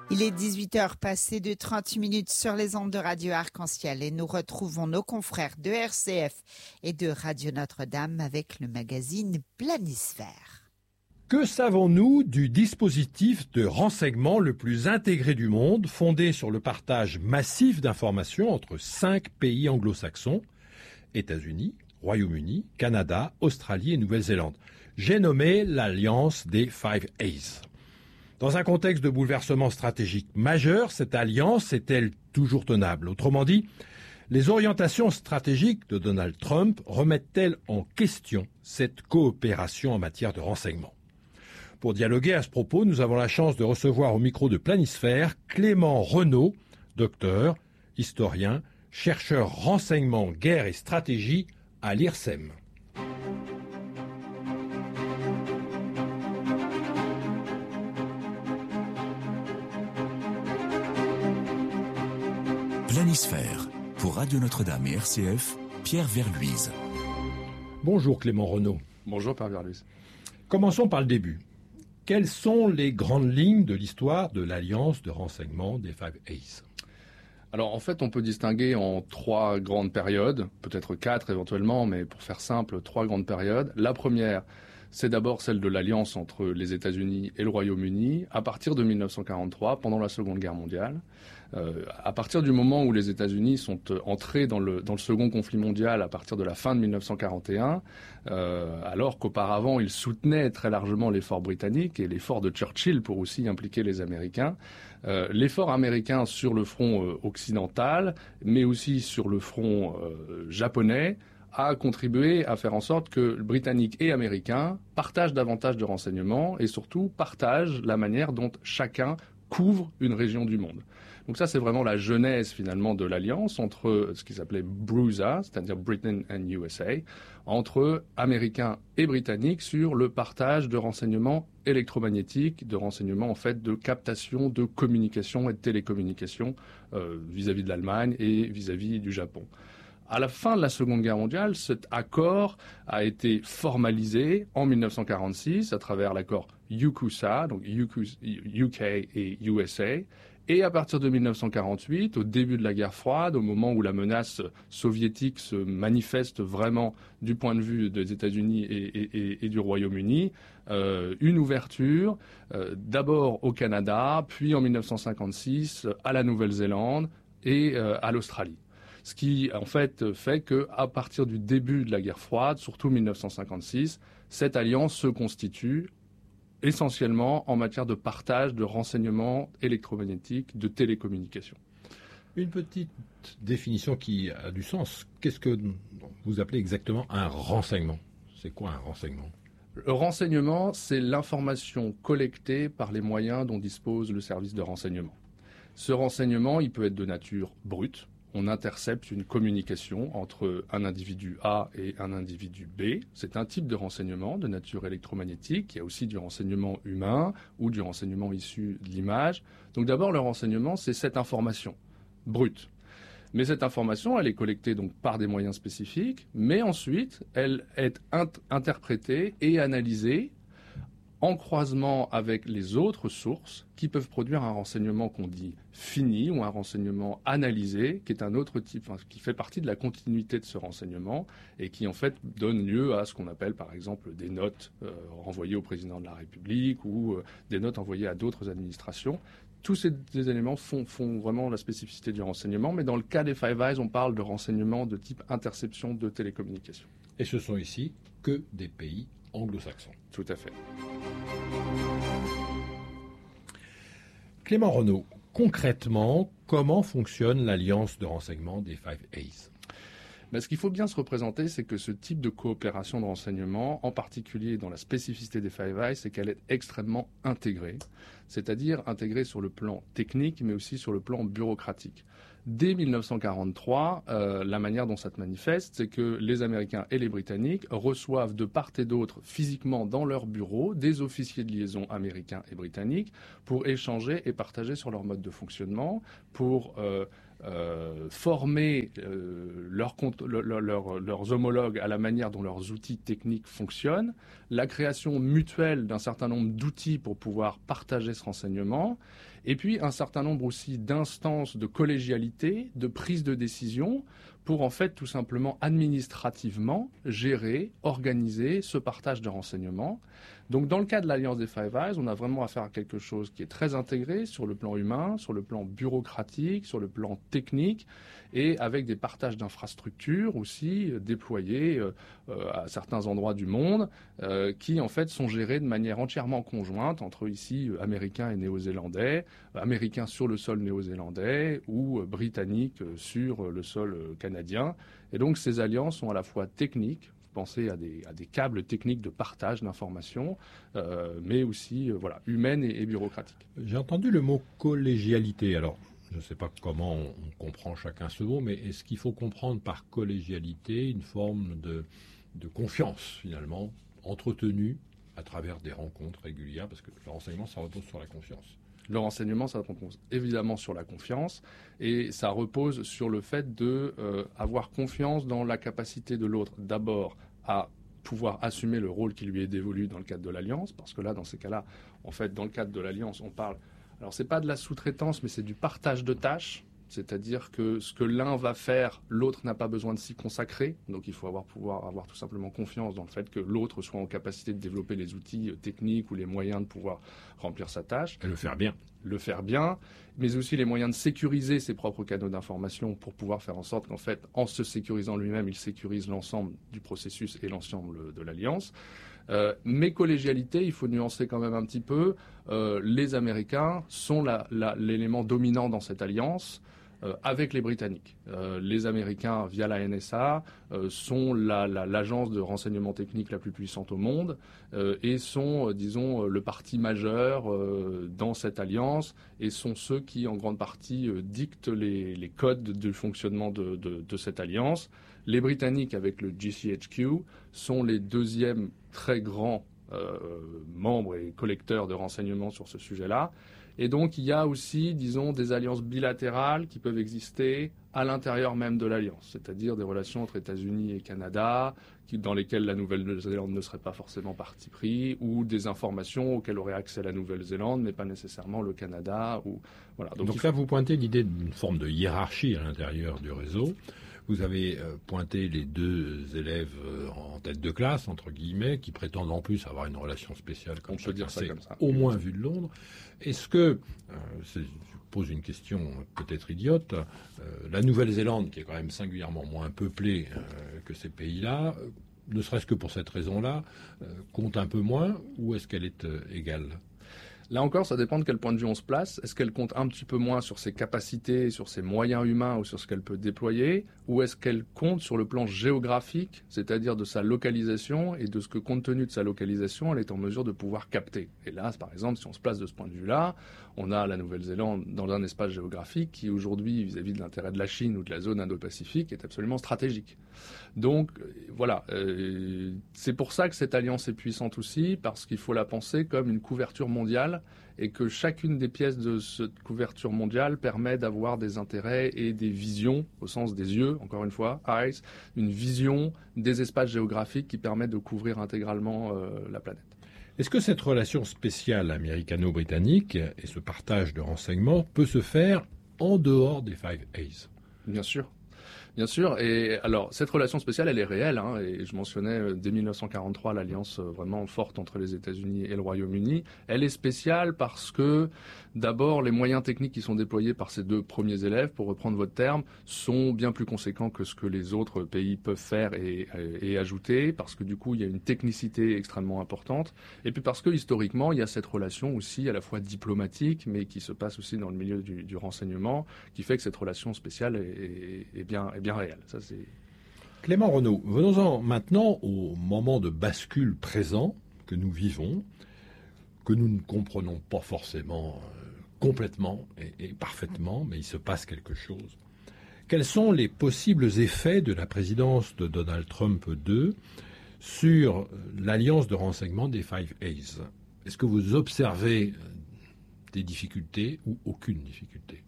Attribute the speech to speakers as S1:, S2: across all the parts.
S1: Il est 18h passé de 30 minutes sur les ondes de Radio Arc-en-Ciel et nous retrouvons nos confrères de RCF et de Radio Notre-Dame avec le magazine Planisphère.
S2: Que savons-nous du dispositif de renseignement le plus intégré du monde, fondé sur le partage massif d'informations entre 5 pays anglo-saxons, États-Unis, Royaume-Uni, Canada, Australie et Nouvelle-Zélande? J'ai nommé l'Alliance des Five Eyes. Dans un contexte de bouleversement stratégique majeur, cette alliance est-elle toujours tenable? Autrement dit, les orientations stratégiques de Donald Trump remettent-elles en question cette coopération en matière de renseignement? Pour dialoguer à ce propos, nous avons la chance de recevoir au micro de Planisphère Clément Renaud, docteur, historien, chercheur renseignement, guerre et stratégie à l'IRSEM.
S3: Planisphère, pour Radio Notre-Dame et RCF, Pierre Verluise.
S2: Bonjour Clément Renaud.
S4: Bonjour Pierre Verluise.
S2: Commençons par le début. Quelles sont les grandes lignes de l'histoire de l'Alliance de renseignement des Five Eyes?
S4: Alors en fait, on peut distinguer en 3 grandes périodes, peut-être 4 éventuellement, mais pour faire simple, 3 grandes périodes. La première, c'est d'abord celle de l'alliance entre les États-Unis et le Royaume-Uni à partir de 1943, pendant la Seconde Guerre mondiale. À partir du moment où les États-Unis sont entrés dans le second conflit mondial à partir de la fin de 1941, alors qu'auparavant ils soutenaient très largement l'effort britannique et l'effort de Churchill pour aussi impliquer les Américains, l'effort américain sur le front occidental, mais aussi sur le front japonais, a contribué à faire en sorte que Britanniques et Américains partagent davantage de renseignements et surtout partagent la manière dont chacun couvre une région du monde. Donc ça, c'est vraiment la genèse finalement de l'alliance entre ce qui s'appelait BRUSA, c'est-à-dire Britain and USA, entre Américains et Britanniques sur le partage de renseignements électromagnétiques, de renseignements en fait de captation, de communication et de télécommunication vis-à-vis de l'Allemagne et vis-à-vis du Japon. À la fin de la Seconde Guerre mondiale, cet accord a été formalisé en 1946 à travers l'accord UKUSA, donc UK et USA. Et à partir de 1948, au début de la guerre froide, au moment où la menace soviétique se manifeste vraiment du point de vue des États-Unis et du Royaume-Uni, une ouverture d'abord au Canada, puis en 1956 à la Nouvelle-Zélande et à l'Australie. Ce qui, en fait, fait qu'à partir du début de la guerre froide, surtout 1956, cette alliance se constitue essentiellement en matière de partage de renseignements électromagnétiques, de télécommunications.
S2: Une petite définition qui a du sens. Qu'est-ce que vous appelez exactement un renseignement? C'est quoi un renseignement?
S4: Le renseignement, c'est l'information collectée par les moyens dont dispose le service de renseignement. Ce renseignement, il peut être de nature brute. On intercepte une communication entre un individu A et un individu B. C'est un type de renseignement de nature électromagnétique. Il y a aussi du renseignement humain ou du renseignement issu de l'image. Donc d'abord, le renseignement, c'est cette information brute. Mais cette information, elle est collectée donc par des moyens spécifiques, mais ensuite, elle est interprétée et analysée en croisement avec les autres sources qui peuvent produire un renseignement qu'on dit fini ou un renseignement analysé, qui est un autre type, qui fait partie de la continuité de ce renseignement et qui en fait donne lieu à ce qu'on appelle par exemple des notes renvoyées au président de la République ou des notes envoyées à d'autres administrations. Tous ces éléments font vraiment la spécificité du renseignement, mais dans le cas des Five Eyes, on parle de renseignement de type interception de télécommunications.
S2: Et ce sont ici que des pays anglo-saxons.
S4: Tout à fait.
S2: Clément Renaud, concrètement, comment fonctionne l'alliance de renseignement des Five Eyes?
S4: Ce qu'il faut bien se représenter, c'est que ce type de coopération de renseignement, en particulier dans la spécificité des Five Eyes, c'est qu'elle est extrêmement intégrée, c'est-à-dire intégrée sur le plan technique, mais aussi sur le plan bureaucratique. Dès 1943, la manière dont ça se manifeste, c'est que les Américains et les Britanniques reçoivent de part et d'autre, physiquement dans leur bureau, des officiers de liaison américains et britanniques pour échanger et partager sur leur mode de fonctionnement, pour former leurs homologues à la manière dont leurs outils techniques fonctionnent, la création mutuelle d'un certain nombre d'outils pour pouvoir partager ce renseignement, Et puis un certain nombre aussi d'instances de collégialité, de prise de décision, pour en fait tout simplement administrativement gérer, organiser ce partage de renseignements. Donc dans le cas de l'Alliance des Five Eyes, on a vraiment affaire à quelque chose qui est très intégré sur le plan humain, sur le plan bureaucratique, sur le plan technique, et avec des partages d'infrastructures aussi déployés à certains endroits du monde, qui en fait sont gérés de manière entièrement conjointe entre ici Américains et Néo-Zélandais, Américains sur le sol néo-zélandais ou Britanniques sur le sol canadien. Et donc ces alliances sont à la fois techniques, penser à des câbles techniques de partage d'informations, mais aussi humaines et bureaucratiques.
S2: J'ai entendu le mot collégialité. Alors, je ne sais pas comment on comprend chacun ce mot, mais est-ce qu'il faut comprendre par collégialité une forme de confiance, finalement, entretenue à travers des rencontres régulières, parce que le renseignement, ça repose sur la confiance.
S4: Le renseignement, ça repose évidemment sur la confiance, et ça repose sur le fait d'avoir confiance dans la capacité de l'autre, d'abord à pouvoir assumer le rôle qui lui est dévolu dans le cadre de l'Alliance, parce que là, dans ces cas-là, en fait, dans le cadre de l'Alliance, on parle... Alors, c'est pas de la sous-traitance, mais c'est du partage de tâches. C'est-à-dire que ce que l'un va faire, l'autre n'a pas besoin de s'y consacrer. Donc il faut pouvoir avoir tout simplement confiance dans le fait que l'autre soit en capacité de développer les outils techniques ou les moyens de pouvoir remplir sa tâche.
S2: Et le faire bien.
S4: Le faire bien, mais aussi les moyens de sécuriser ses propres canaux d'information pour pouvoir faire en sorte qu'en fait, en se sécurisant lui-même, il sécurise l'ensemble du processus et l'ensemble de l'Alliance. Mais collégialité, il faut nuancer quand même un petit peu. Les Américains sont l'élément dominant dans cette alliance avec les Britanniques. Les Américains, via la NSA, sont l'agence de renseignement technique la plus puissante au monde et sont, disons, le parti majeur dans cette alliance et sont ceux qui, en grande partie, dictent les codes du fonctionnement de cette alliance. Les Britanniques, avec le GCHQ, sont les deuxièmes très grands membres et collecteurs de renseignements sur ce sujet-là. Et donc, il y a aussi, disons, des alliances bilatérales qui peuvent exister à l'intérieur même de l'alliance, c'est-à-dire des relations entre États-Unis et Canada, dans lesquelles la Nouvelle-Zélande ne serait pas forcément partie pris, ou des informations auxquelles aurait accès la Nouvelle-Zélande, mais pas nécessairement le Canada. Voilà.
S2: Donc là, vous pointez l'idée d'une forme de hiérarchie à l'intérieur du réseau. Vous avez pointé les deux élèves en tête de classe, entre guillemets, qui prétendent en plus avoir une relation spéciale, comme
S4: on peut dire ça comme ça,
S2: au moins vu de Londres. Est-ce que, je pose une question peut-être idiote, la Nouvelle-Zélande, qui est quand même singulièrement moins peuplée que ces pays-là, ne serait-ce que pour cette raison-là, compte un peu moins, ou est-ce qu'elle est égale ?
S4: Là encore, ça dépend de quel point de vue on se place. Est-ce qu'elle compte un petit peu moins sur ses capacités, sur ses moyens humains ou sur ce qu'elle peut déployer, ou est-ce qu'elle compte sur le plan géographique, c'est-à-dire de sa localisation et de ce que, compte tenu de sa localisation, elle est en mesure de pouvoir capter. Et là, par exemple, si on se place de ce point de vue-là, on a la Nouvelle-Zélande dans un espace géographique qui, aujourd'hui, vis-à-vis de l'intérêt de la Chine ou de la zone Indo-Pacifique, est absolument stratégique. Donc, voilà. C'est pour ça que cette alliance est puissante aussi, parce qu'il faut la penser comme une couverture mondiale et que chacune des pièces de cette couverture mondiale permet d'avoir des intérêts et des visions, au sens des yeux, encore une fois, eyes, une vision des espaces géographiques qui permettent de couvrir intégralement la planète.
S2: Est-ce que cette relation spéciale américano-britannique et ce partage de renseignements peut se faire en dehors des Five Eyes ?
S4: Bien sûr. Bien sûr, et alors cette relation spéciale, elle est réelle, et je mentionnais dès 1943 l'alliance vraiment forte entre les États-Unis et le Royaume-Uni. Elle est spéciale parce que, d'abord, les moyens techniques qui sont déployés par ces deux premiers élèves, pour reprendre votre terme, sont bien plus conséquents que ce que les autres pays peuvent faire et ajouter, parce que du coup, il y a une technicité extrêmement importante, et puis parce que, historiquement, il y a cette relation aussi à la fois diplomatique, mais qui se passe aussi dans le milieu du renseignement, qui fait que cette relation spéciale est bien réel. Ça, c'est...
S2: Clément Renaud, venons-en maintenant au moment de bascule présent que nous vivons, que nous ne comprenons pas forcément complètement et parfaitement, mais il se passe quelque chose. Quels sont les possibles effets de la présidence de Donald Trump II sur l'alliance de renseignement des Five Eyes ? Est-ce que vous observez des difficultés ou aucune difficulté ?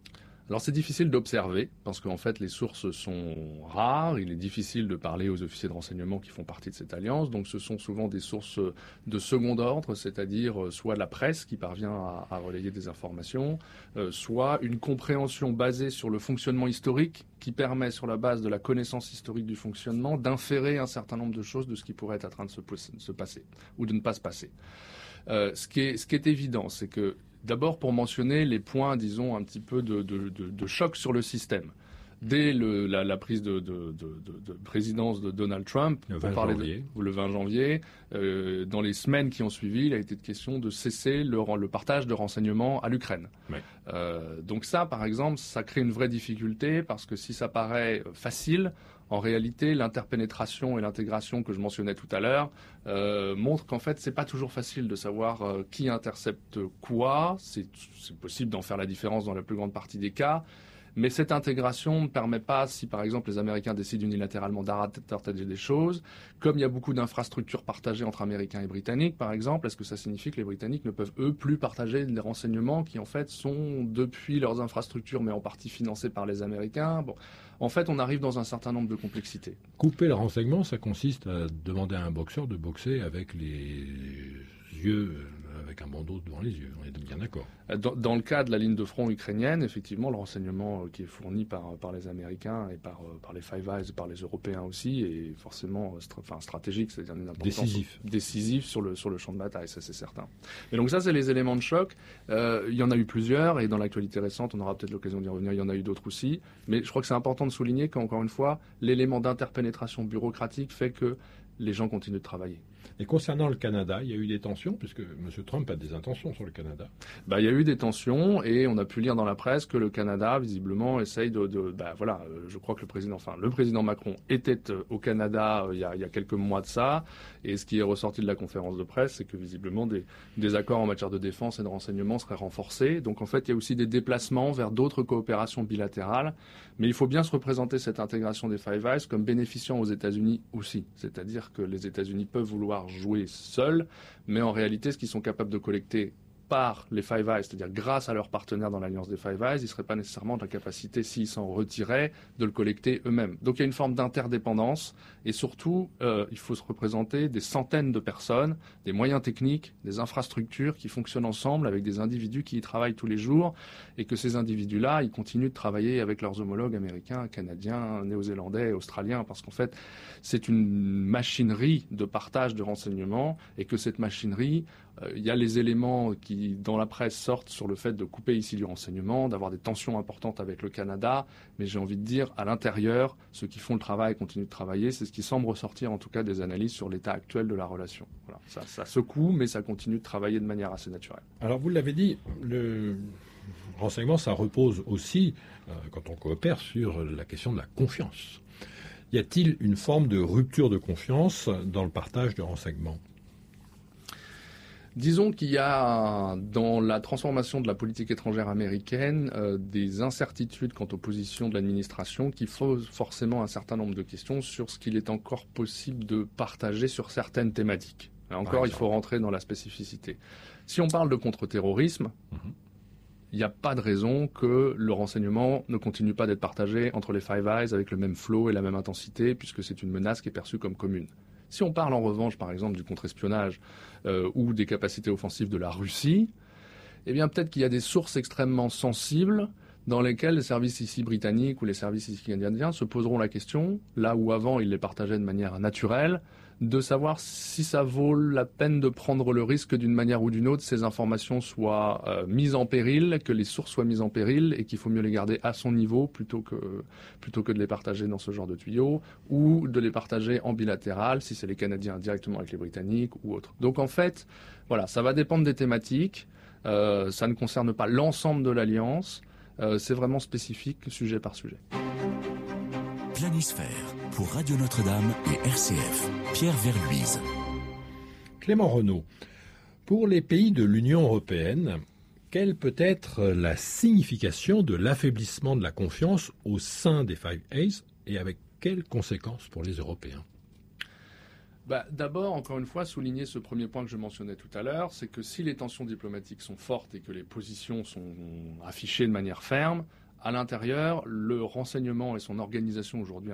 S4: Alors c'est difficile d'observer parce qu'en fait les sources sont rares, il est difficile de parler aux officiers de renseignement qui font partie de cette alliance, donc ce sont souvent des sources de second ordre, c'est-à-dire soit la presse qui parvient à relayer des informations, soit une compréhension basée sur le fonctionnement historique qui permet sur la base de la connaissance historique du fonctionnement d'inférer un certain nombre de choses de ce qui pourrait être en train de se passer ou de ne pas se passer. Ce qui est évident, c'est que d'abord, pour mentionner les points, disons, un petit peu de choc sur le système. Dès la prise de présidence de Donald Trump,
S2: le 20
S4: janvier, dans les semaines qui ont suivi, il a été question de cesser le partage de renseignements à l'Ukraine.
S2: Ouais.
S4: Donc ça, par exemple, ça crée une vraie difficulté parce que si ça paraît facile, en réalité, l'interpénétration et l'intégration que je mentionnais tout à l'heure montrent qu'en fait, c'est pas toujours facile de savoir qui intercepte quoi. C'est possible d'en faire la différence dans la plus grande partie des cas. Mais cette intégration ne permet pas, si par exemple les Américains décident unilatéralement d'arrêter des choses, comme il y a beaucoup d'infrastructures partagées entre Américains et Britanniques, par exemple, est-ce que ça signifie que les Britanniques ne peuvent, eux, plus partager des renseignements qui, en fait, sont depuis leurs infrastructures, mais en partie financés par les Américains? Bon, en fait, on arrive dans un certain nombre de complexités.
S2: Couper le renseignement, ça consiste à demander à un boxeur de boxer avec les yeux, avec un bandeau devant les yeux. On est bien d'accord.
S4: Dans le cas de la ligne de front ukrainienne, effectivement, le renseignement qui est fourni par les Américains et par les Five Eyes, par les Européens aussi, est forcément stratégique, c'est-à-dire une importance décisive sur le champ de bataille, ça c'est certain. Et donc ça, c'est les éléments de choc. Il y en a eu plusieurs, et dans l'actualité récente, on aura peut-être l'occasion d'y revenir, il y en a eu d'autres aussi. Mais je crois que c'est important de souligner qu'encore une fois, l'élément d'interpénétration bureaucratique fait que les gens continuent de travailler.
S2: Et concernant le Canada, il y a eu des tensions, puisque M. Trump a des intentions sur le Canada.
S4: Il y a eu des tensions et on a pu lire dans la presse que le Canada, visiblement, essaye je crois que le président Macron était au Canada il y a quelques mois de ça. Et ce qui est ressorti de la conférence de presse, c'est que visiblement des accords en matière de défense et de renseignement seraient renforcés. Donc en fait, il y a aussi des déplacements vers d'autres coopérations bilatérales. Mais il faut bien se représenter cette intégration des Five Eyes comme bénéficiant aux États-Unis aussi. C'est-à-dire que les États-Unis peuvent vouloir jouer seuls, mais en réalité, ce qu'ils sont capables de collecter par les Five Eyes, c'est-à-dire grâce à leurs partenaires dans l'alliance des Five Eyes, ils ne seraient pas nécessairement dans la capacité, s'ils s'en retiraient, de le collecter eux-mêmes. Donc il y a une forme d'interdépendance et surtout, il faut se représenter des centaines de personnes, des moyens techniques, des infrastructures qui fonctionnent ensemble avec des individus qui y travaillent tous les jours et que ces individus-là, ils continuent de travailler avec leurs homologues américains, canadiens, néo-zélandais, australiens, parce qu'en fait, c'est une machinerie de partage de renseignements et que cette machinerie, il y a les éléments qui, dans la presse, sortent sur le fait de couper ici du renseignement, d'avoir des tensions importantes avec le Canada. Mais j'ai envie de dire, à l'intérieur, ceux qui font le travail continuent de travailler. C'est ce qui semble ressortir, en tout cas, des analyses sur l'état actuel de la relation. Voilà. Ça secoue, mais ça continue de travailler de manière assez naturelle.
S2: Alors, vous l'avez dit, le renseignement, ça repose aussi, quand on coopère, sur la question de la confiance. Y a-t-il une forme de rupture de confiance dans le partage de renseignements ?
S4: Disons qu'il y a dans la transformation de la politique étrangère américaine des incertitudes quant aux positions de l'administration qui posent forcément un certain nombre de questions sur ce qu'il est encore possible de partager sur certaines thématiques. Là encore, il faut rentrer dans la spécificité. Si on parle de contre-terrorisme, il n'y a pas de raison que le renseignement ne continue pas d'être partagé entre les Five Eyes avec le même flow et la même intensité, puisque c'est une menace qui est perçue comme commune. Si on parle en revanche, par exemple, du contre-espionnage ou des capacités offensives de la Russie, eh bien peut-être qu'il y a des sources extrêmement sensibles dans lesquelles les services ici britanniques ou les services ici canadiens se poseront la question, là où avant ils les partageaient de manière naturelle, de savoir si ça vaut la peine de prendre le risque d'une manière ou d'une autre, ces informations soient mises en péril, que les sources soient mises en péril et qu'il faut mieux les garder à son niveau plutôt que de les partager dans ce genre de tuyaux ou de les partager en bilatéral, si c'est les Canadiens directement avec les Britanniques ou autres. Donc en fait, voilà, ça va dépendre des thématiques, ça ne concerne pas l'ensemble de l'Alliance, c'est vraiment spécifique sujet par sujet.
S3: Planisphère pour Radio Notre-Dame et RCF. Pierre Verluise.
S2: Clément Renaud, pour les pays de l'Union européenne, quelle peut être la signification de l'affaiblissement de la confiance au sein des Five Eyes et avec quelles conséquences pour les Européens ?
S4: D'abord, encore une fois, souligner ce premier point que je mentionnais tout à l'heure, c'est que si les tensions diplomatiques sont fortes et que les positions sont affichées de manière ferme, À l'intérieur, le renseignement et son organisation aujourd'hui